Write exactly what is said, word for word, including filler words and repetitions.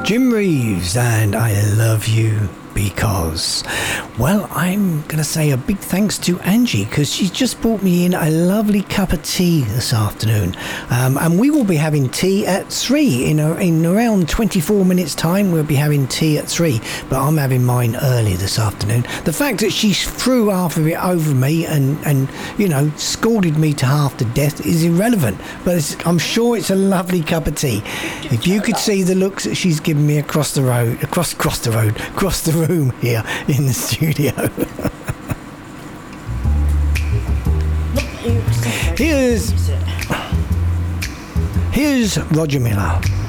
Jim Reeves and I Love You Because. Well, I'm going to say a big thanks to Angie because she's just brought me in a lovely cup of tea this afternoon. Um, and we will be having tea at three. In, a, in around twenty-four minutes time, we'll be having tea at three. But I'm having mine early this afternoon. The fact that she threw half of it over me and, and you know, scalded me to half to death is irrelevant. But it's, I'm sure it's a lovely cup of tea. If you could see the looks that she's given me across the road, across, across the road, across the room here in the studio. here's here's Roger Miller.